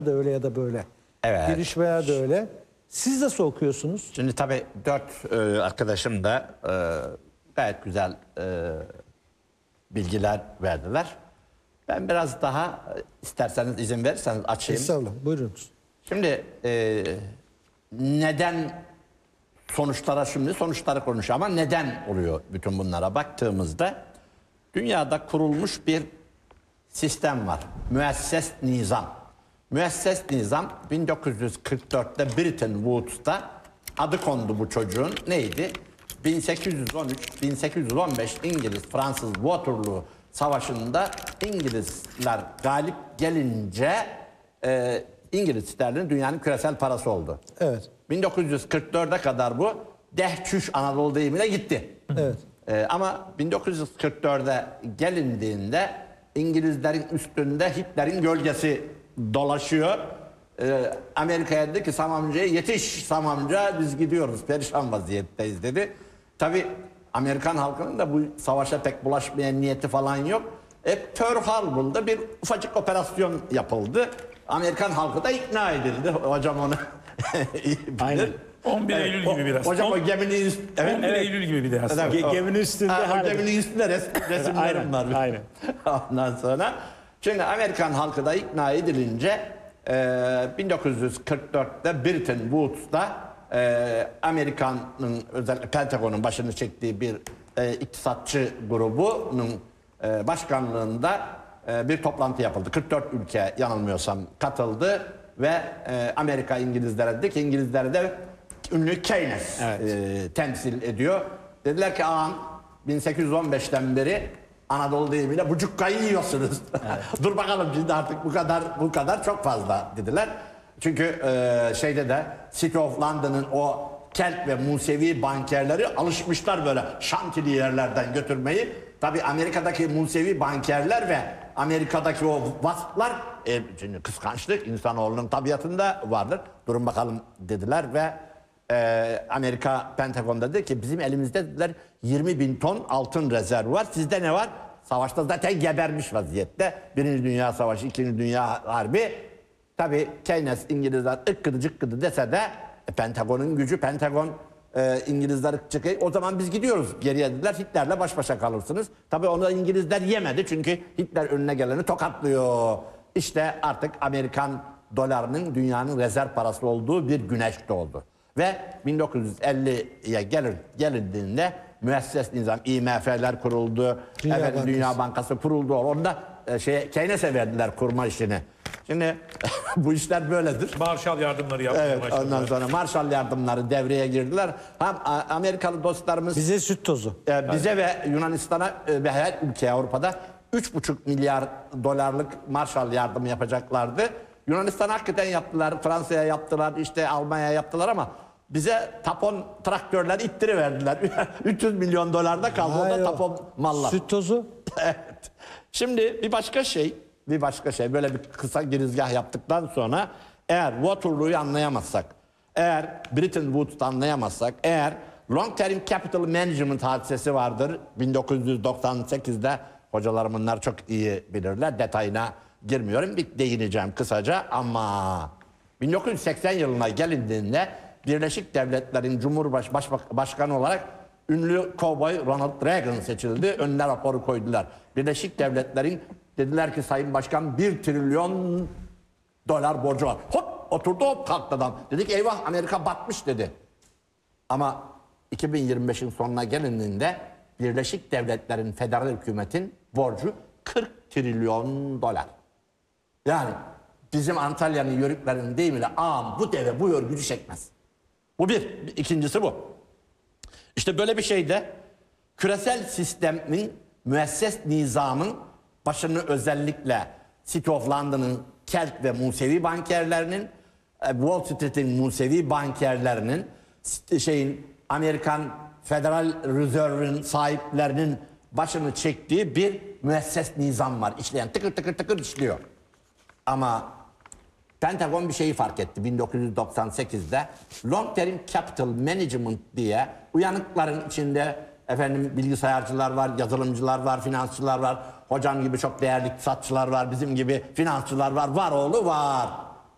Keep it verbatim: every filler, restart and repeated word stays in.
da öyle ya da böyle. Evet. Gelişmeler de öyle. Siz nasıl okuyorsunuz? Şimdi tabii dört e, arkadaşım da e, gayet güzel e, bilgiler verdiler. Ben biraz daha e, isterseniz izin verirseniz açayım. Estağfurullah, buyurunuz. Şimdi e, neden sonuçlara şimdi sonuçları konuşuyor ama neden oluyor bütün bunlara baktığımızda dünyada kurulmuş bir sistem var. Müesses nizam. Müesses nizam bin dokuz yüz kırk dörtte Bretton Woods'ta adı kondu bu çocuğun. Neydi? bin sekiz yüz on üç bin sekiz yüz on beş İngiliz-Fransız Waterloo Savaşı'nda İngilizler galip gelince e, İngiliz sterlini dünyanın küresel parası oldu. Evet. bin dokuz yüz kırk dörde kadar bu dehçüş Anadolu deyimiyle gitti. Evet. Ee, ama bin dokuz yüz kırk dörde gelindiğinde İngilizlerin üstünde Hitler'in gölgesi dolaşıyor. Ee, Amerika'ya dedi ki Sam amcaya yetiş Sam amca biz gidiyoruz perişan vaziyetteyiz dedi. Tabi Amerikan halkının da bu savaşa pek bulaşmaya niyeti falan yok. E, Pearl Harbor'da bir ufacık operasyon yapıldı. Amerikan halkı da ikna edildi. Hocam onu Aynen. on bir Eylül gibi biraz. Hocam On- o geminin üst... Evet, on bir Eylül gibi bir de aslında. Evet, Ge- o- geminin üstünde Ha, o harbi. geminin üstünde resim, resimlerim Aynen, var. aynen. Ondan sonra şimdi Amerikan halkı da ikna edilince e, bin dokuz yüz kırk dörtte Bretton Woods'ta e, Amerika'nın özellikle Pentagon'un başını çektiği bir e, iktisatçı grubunun e, başkanlığında e, bir toplantı yapıldı. kırk dört ülke yanılmıyorsam katıldı ve e, Amerika İngilizlere dedi ki İngilizlere de ünlü Keynes Evet. e, temsil ediyor. Dediler ki ağam bin sekiz yüz on beşten beri Anadolu deyimiyle bucukkayı yiyorsunuz. Dur bakalım şimdi artık bu kadar bu kadar çok fazla dediler. Çünkü e, şeyde de City of London'ın o Kelt ve Musevi bankerleri alışmışlar böyle şantili yerlerden götürmeyi. Tabii Amerika'daki Musevi bankerler ve Amerika'daki o vasıflar e, şimdi kıskançlık insanoğlunun tabiatında vardır. Durun bakalım dediler ve e, Amerika Pentagon'da dedi ki bizim elimizde dediler yirmi bin ton altın rezervi var. Sizde ne var? Savaşta zaten gebermiş vaziyette. Birinci Dünya Savaşı, İkinci Dünya Harbi. Tabii Keynes İngilizler ıkkıdı cıkkıdı dese de e, Pentagon'un gücü, Pentagon e, İngilizler ıkkıdı. O zaman biz gidiyoruz geriye dediler. Hitler'le baş başa kalırsınız. Tabii onu da İngilizler yemedi çünkü Hitler önüne geleni tokatlıyor. İşte artık Amerikan dolarının dünyanın rezerv parası olduğu bir güneş doğdu. Ve bin dokuz yüz elliye gelir, gelindiğinde müesses nizam, I M F'ler kuruldu, Dünya efendim, Bankası. Dünya Bankası kuruldu. Onda e, şey, Keynes'e verdiler kurma işini. Şimdi bu işler böyledir. Marshall yardımları yapmaya Evet, başladılar. ondan sonra Marshall yardımları devreye girdiler. Hem A- Amerikalı dostlarımız Bize süt tozu. e, bize ve Yunanistan'a e, ve her ülkeye Avrupa'da üç buçuk milyar dolarlık Marshall yardımı yapacaklardı. Yunanistan hakikaten yaptılar, Fransa'ya yaptılar, işte Almanya'ya yaptılar ama bize tapon traktörler ittiriverdiler. üç yüz milyon dolarda kaldı o Hayır, da tapon mallar. Süt tozu. Evet. Şimdi bir başka şey, bir başka şey böyle bir kısa girizgah yaptıktan sonra eğer Waterloo'yu anlayamazsak, eğer Bretton Woods'u anlayamazsak, eğer Long Term Capital Management hadisesi vardır bin dokuz yüz doksan sekizde hocalarım bunlar çok iyi bilirler detayına girmiyorum bir değineceğim kısaca ama bin dokuz yüz seksen yılına gelindiğinde Birleşik Devletler'in Cumhurbaş Başbak Başkanı olarak ünlü kovboy Ronald Reagan seçildi. Önüne raporu koydular. Birleşik Devletler'in dediler ki Sayın Başkan bir trilyon dolar borcu var. Hop oturdu hop kalktı adam. Dedik eyvah Amerika batmış dedi. Ama iki bin yirmi beşin sonuna gelindiğinde Birleşik Devletler'in federal hükümetin borcu kırk trilyon dolar. Yani bizim Antalya'nın yörüklerinin deyimiyle ağam bu deve bu örgücü çekmez. Bu bir. İkincisi bu. İşte böyle bir şeyde küresel sistemin müesses nizamın başını özellikle City of London'ın Kelt ve Musevi bankerlerinin, Wall Street'in Musevi bankerlerinin, şeyin Amerikan Federal Reserve'ın sahiplerinin başını çektiği bir müesses nizam var. İşleyen tıkır tıkır tıkır işliyor. Ama Pentagon bir şeyi fark etti bin dokuz yüz doksan sekizde. Long Term Capital Management diye uyanıkların içinde efendim bilgisayarcılar var, yazılımcılar var, finansçılar var. Hocam gibi çok değerli iktisatçılar var, bizim gibi finansçılar var. Var oğlu var.